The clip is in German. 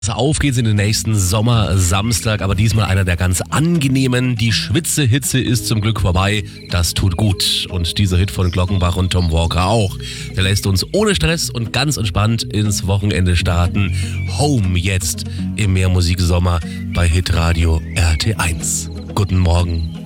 Auf geht's in den nächsten Sommersamstag, aber diesmal einer der ganz angenehmen. Die Schwitzehitze ist zum Glück vorbei, das tut gut. Und dieser Hit von Glockenbach und Tom Walker auch. Der lässt uns ohne Stress und ganz entspannt ins Wochenende starten. Home jetzt im Mehrmusik-Sommer bei Hitradio RT1. Guten Morgen.